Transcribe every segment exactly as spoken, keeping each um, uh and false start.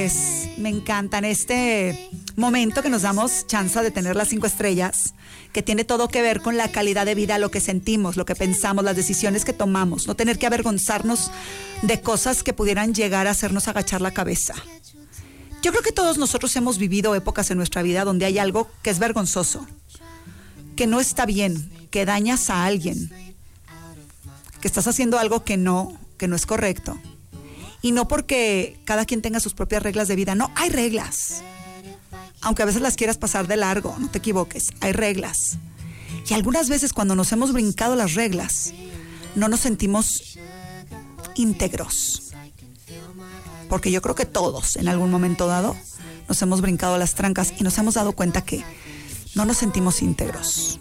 Es, me encantan este momento que nos damos chance de tener las cinco estrellas, que tiene todo que ver con la calidad de vida, lo que sentimos, lo que pensamos, las decisiones que tomamos, no tener que avergonzarnos de cosas que pudieran llegar a hacernos agachar la cabeza. Yo creo que todos nosotros hemos vivido épocas en nuestra vida donde hay algo que es vergonzoso, que no está bien, que dañas a alguien, que estás haciendo algo que no, que no es correcto. Y no porque cada quien tenga sus propias reglas de vida, no, hay reglas. Aunque a veces las quieras pasar de largo, no te equivoques, hay reglas. Y algunas veces cuando nos hemos brincado las reglas, no nos sentimos íntegros. Porque yo creo que todos, en algún momento dado, nos hemos brincado las trancas y nos hemos dado cuenta que no nos sentimos íntegros.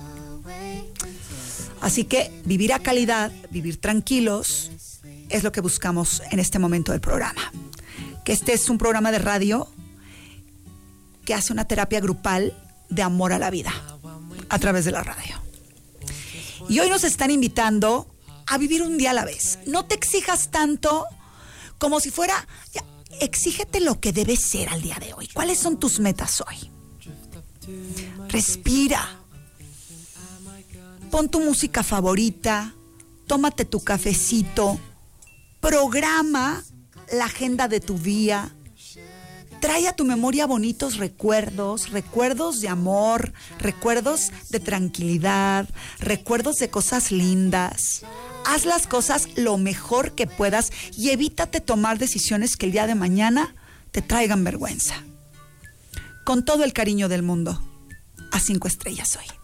Así que vivir a calidad, vivir tranquilos, es lo que buscamos en este momento del programa. Que este es un programa de radio que hace una terapia grupal de amor a la vida a través de la radio. Y hoy nos están invitando a vivir un día a la vez. No te exijas tanto como si fuera... Ya, exígete lo que debe ser al día de hoy. ¿Cuáles son tus metas hoy? Respira. Pon tu música favorita. Tómate tu cafecito. Programa la agenda de tu día. Trae a tu memoria bonitos recuerdos, recuerdos de amor, recuerdos de tranquilidad, recuerdos de cosas lindas. Haz las cosas lo mejor que puedas y evítate tomar decisiones que el día de mañana te traigan vergüenza. Con todo el cariño del mundo, a cinco estrellas hoy.